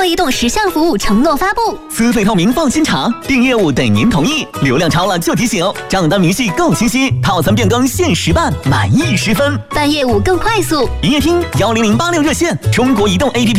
移动10项服务承诺发布， 资费透明放心查，订业务等您同意，流量超了就提醒，账单明细够清晰，套餐变更限时办，满意10分， 办业务更快速。 营业厅10086热线，中国移动 APP。